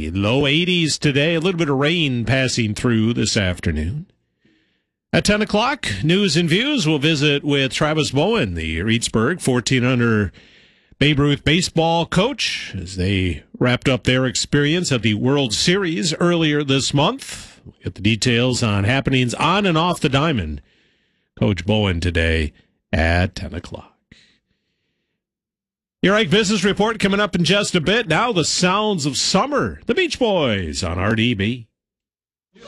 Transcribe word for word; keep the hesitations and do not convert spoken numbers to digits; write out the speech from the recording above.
sunny, low eighties today. A little bit of rain passing through this afternoon. At ten o'clock, news and views. We'll visit with Travis Bowen, the Reedsburg fourteen under Babe Ruth baseball coach, as they wrapped up their experience at the World Series earlier this month. We'll get the details on happenings on and off the diamond. Coach Bowen today at ten o'clock. Your Ike Business Report coming up in just a bit. Now the sounds of summer. The Beach Boys on R D B.